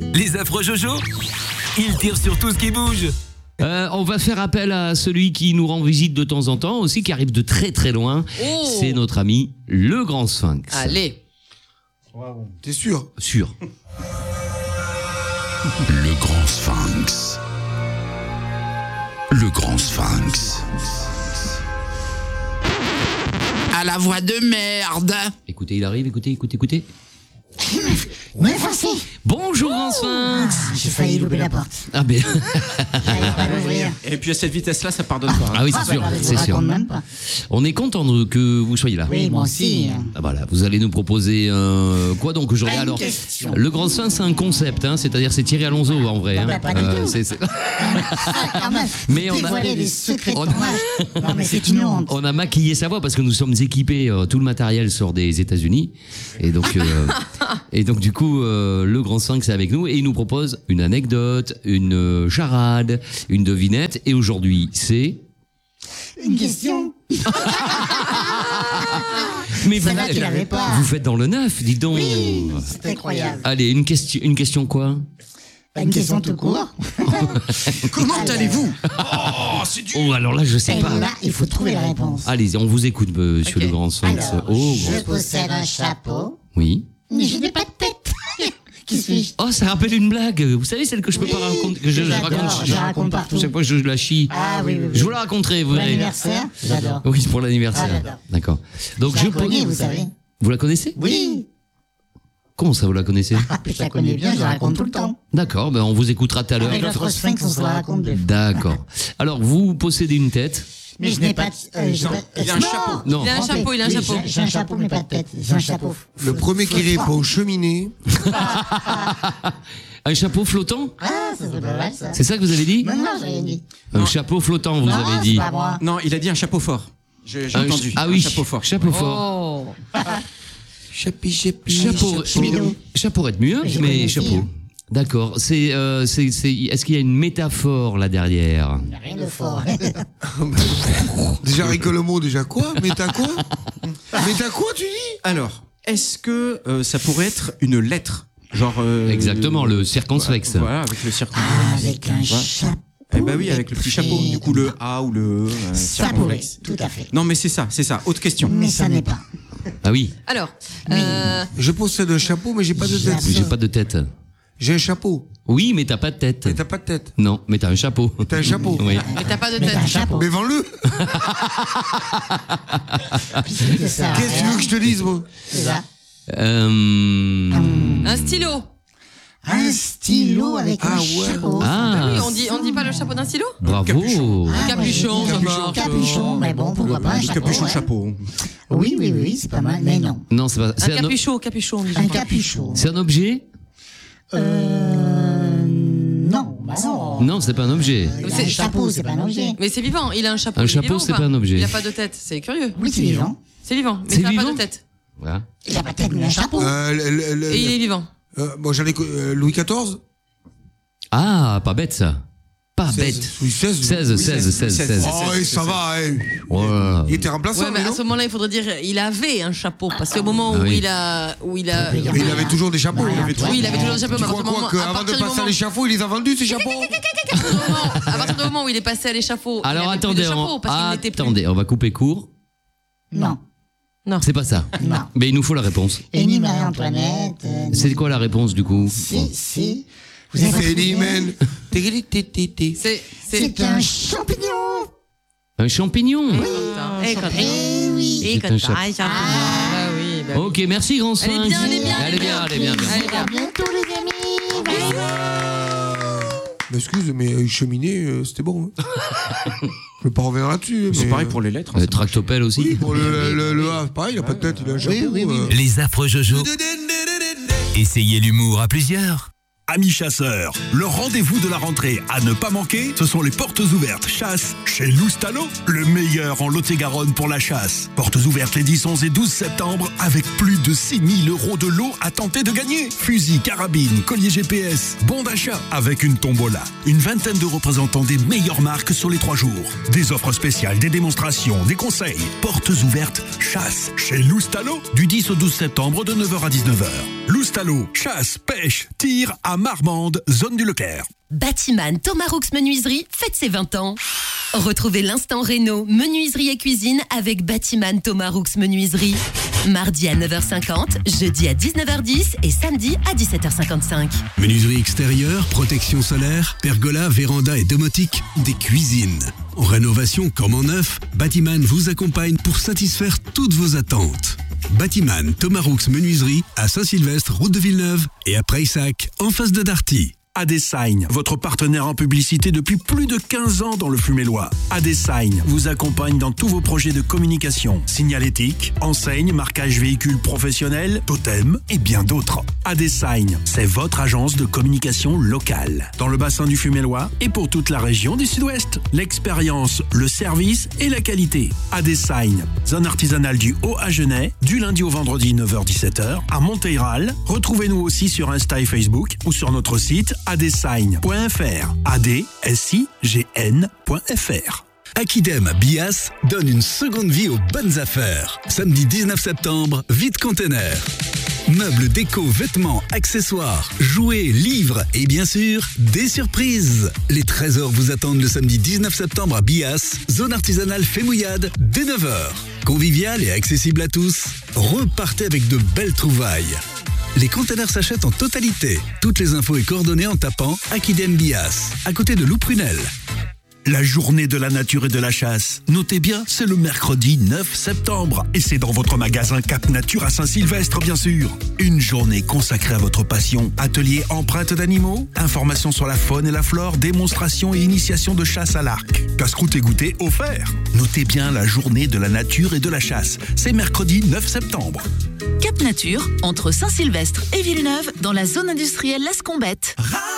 Les affreux Jojo, ils tirent sur tout ce qui bouge. On va faire appel à celui qui nous rend visite de temps en temps aussi, qui arrive de très très loin. Oh. C'est notre ami le Grand Sphinx. Allez. Wow. T'es sûr? Sûr. Le Grand Sphinx. Le Grand Sphinx. À la voix de merde. Écoutez, il arrive, écoutez. Me voici. Bonjour Grand Sphinx. J'ai failli louper la porte. Ah ben. J'arrive pas à l'ouvrir. Et puis à cette vitesse-là, ça pardonne pas. Ah oui, c'est sûr, c'est sûr. Même pas. On est content que vous soyez là. Oui, moi aussi. Ah voilà, vous allez nous proposer quoi donc aujourd'hui? Une Alors, question. le Grand Sphinx, c'est un concept, hein, c'est-à-dire c'est Thierry Alonso en vrai. Ah bah, pas du tout. Quand même. Mais on a- Dévoiler les secrets de on a- tournage. Non, mais c'est une honte. On a maquillé sa voix parce que nous sommes équipés, tout le matériel sort des États-Unis, et donc du coup le Grand Sphinx est avec nous et il nous propose une anecdote, une charade, une devinette, et aujourd'hui c'est. Une question. Mais Celle-là, tu l'avais pas. vous faites dans le neuf, dis donc. Oui, c'est incroyable. Allez, une question quoi? Pas une question tout court. Comment allez-vous? Oh, alors là, je sais Et pas. là, il faut trouver la réponse. Allez, on vous écoute, monsieur Ok. le Grand Sphinx. Alors, Oh, je possède un chapeau, oui. mais je n'ai pas de tête. Qui suis-je? Oh, ça rappelle une blague. Vous savez, celle que je peux pas raconter, que je J'adore, raconte. je la raconte partout. Chaque fois que je la chie. Ah oui, oui, oui. Je vous la raconterai, vous Pour verrez. l'anniversaire, j'adore. Oui, pour l'anniversaire. Ah, j'adore. D'accord. Donc Je la connais, vous savez. Vous la connaissez? Oui. Comment ça, vous la connaissez? Ah, puis je la connais bien, je la raconte tout le temps. D'accord, ben on vous écoutera tout à l'heure. Avec notre sphinx, on se la raconte deux fois. D'accord. Alors, vous possédez une tête? Mais je n'ai pas de... Il a un chapeau. Non. Il a un chapeau, il a un Oui, chapeau. J'ai un chapeau, mais pas de tête. J'ai un chapeau. Le premier qui répond cheminée. Un chapeau flottant? Ah, ça serait pas mal, ça. C'est ça que vous avez dit? Non, non, j'ai rien dit. Un chapeau flottant, vous Non, avez c'est dit. pas moi. Non, il a dit un chapeau fort. J'ai entendu. Ah un oui, chapeau fort. Chapeau fort. Oh. Chapeau aurait mieux, Je mais connais chapeau. aussi, hein. D'accord. Est-ce qu'il y a une métaphore là derrière? Il n'y a rien de fort. Déjà, rien que le mot, déjà quoi? Mais t'as quoi? Mais t'as quoi, tu dis? Alors, est-ce que ça pourrait être une lettre? Genre. Exactement, le circonflexe. Voilà, avec le circonflexe. Ah, avec un chapeau. Eh ben oui, avec le petit chapeau. Du coup, le A ou le E. Ça pourrait, tout à fait. Non, mais c'est ça, c'est ça. Autre question. Mais ça n'est pas. Ah oui, Alors, Je possède un chapeau, mais j'ai pas de tête. j'ai pas de tête. J'ai un chapeau, Oui, mais t'as pas de tête. mais t'as pas de tête. Non, mais t'as un chapeau. T'as un chapeau. Oui. mais t'as pas de Mais tête. t'as un chapeau. Mais vends-le. C'est ça. Qu'est-ce que tu veux que je te dise, moi? C'est ça. Un stylo. Un stylo avec Ah un ouais. chapeau. Ah, Oui, on dit pas le chapeau d'un stylo? bravo. Ah, Capuchon, moi, j'ai dit ça marche. Capuchon, mais bon, pourquoi pas un chapeau. Capuchon, ouais. chapeau. Oui, oui, oui, c'est pas mal, mais non. Non, c'est pas. Un C'est capuchon, capuchon. on dit. Un capuchon. c'est un objet? Non, bah non. Non, c'est pas un objet. Il a un chapeau, c'est pas un objet. Mais c'est vivant, il a un chapeau. Un il est chapeau, vivant ou c'est pas un objet. Il a pas de tête, c'est curieux. Oui, c'est vivant. C'est vivant, mais C'est ça n'a pas vivant de tête. Voilà. Il a pas de tête, mais un chapeau. Et il est vivant. Bon, j'en ai Louis XIV. Ah, pas bête ça. Pas bête. Louis XVI. 16. Oh, et ça va, hein. Oh là là. Il était remplaçant, Ouais, mais à non? ce moment-là, il faudrait dire il avait un chapeau parce qu'au moment Ah où oui. il a Mais il avait toujours des chapeaux. Oui, oui, il avait toujours des chapeaux, Tu mais à crois partir du quoi, moment, qu'avant de passer à l'échafaud, il les a vendus, ces chapeaux? à partir du moment où il est passé à l'échafaud, Alors il avait attendez, plus de chapeau parce qu'il n'était plus. attendez, on va couper court. Non, C'est pas ça. non. Mais il nous faut la réponse. Et ni Marie-Antoinette. C'est quoi la réponse du coup? C'est. Vous avez pas C'est trouvé, l'hymen. C'est un champignon. Un champignon. Eh, quand- Eh oui. eh, C'est quand- un chapeau. ah, un champignon. Bah oui, bah oui. Ok, merci Grand Sphinx. Elle est bien, elle est bien, Elle est bien. Elle est À bien. bientôt, les amis. Bye bye. Mais excuse, mais cheminée, c'était bon. Hein. Je vais pas revenir là-dessus. C'est mais, pareil pour les lettres. hein, ça Tractopelle aussi. Oui, pour le A, pareil, il a pas de tête, il a un chapeau. Les affreux Jojo. Essayez l'humour à plusieurs. Amis chasseurs, le rendez-vous de la rentrée à ne pas manquer, ce sont les portes ouvertes chasse chez Loustalo, le meilleur en Lot-et-Garonne pour la chasse. Portes ouvertes les 10, 11 et 12 septembre avec plus de 6 000 € de lot à tenter de gagner. Fusils, carabines, collier GPS, bon d'achat avec une tombola. Une vingtaine de représentants des meilleures marques sur les 3 jours. Des offres spéciales, des démonstrations, des conseils. Portes ouvertes chasse chez Loustalo du 10 au 12 septembre de 9h à 19h. Loustalo, chasse, pêche, tir à Marmande, zone du Leclerc. Batiman Thomas Roux Menuiserie fête ses 20 ans. Retrouvez l'instant réno, menuiserie et cuisine avec Batiman Thomas Roux Menuiserie. Mardi à 9h50, jeudi à 19h10 et samedi à 17h55. Menuiserie extérieure, protection solaire, pergola, véranda et domotique, des cuisines. En rénovation comme en neuf, Batiman vous accompagne pour satisfaire toutes vos attentes. Batiman Thomas Roux Menuiserie à Saint-Sylvestre, route de Villeneuve et à Prayssac, en face de Darty. Adesign, votre partenaire en publicité depuis plus de 15 ans dans le Fumélois. Adesign vous accompagne dans tous vos projets de communication, signalétique, enseigne, marquage véhicule professionnel, totem et bien d'autres. Adesign, c'est votre agence de communication locale dans le bassin du Fumélois et pour toute la région du Sud-Ouest. L'expérience, le service et la qualité. Adesign, zone artisanale du Haut-Agenais, du lundi au vendredi 9h-17h à Monteyral. Retrouvez-nous aussi sur Insta et Facebook ou sur notre site adesign.fr. ADSIGN.fr. Akidem Bias donne une seconde vie aux bonnes affaires. Samedi 19 septembre, Vide Container. Meubles, déco, vêtements, accessoires, jouets, livres et bien sûr, des surprises. Les trésors vous attendent le samedi 19 septembre à Bias, zone artisanale Fémouillade, dès 9h. Convivial et accessible à tous, repartez avec de belles trouvailles. Les containers s'achètent en totalité. Toutes les infos et coordonnées en tapant Akidem Bias, à côté de Louprunel. La journée de la nature et de la chasse. Notez bien, c'est le mercredi 9 septembre. Et c'est dans votre magasin Cap Nature à Saint-Sylvestre, bien sûr. Une journée consacrée à votre passion. Atelier empreintes d'animaux, informations sur la faune et la flore, démonstration et initiation de chasse à l'arc. Casse-croûte et goûter offert. Notez bien la journée de la nature et de la chasse. C'est mercredi 9 septembre. Cap Nature, entre Saint-Sylvestre et Villeneuve, dans la zone industrielle Las Combettes.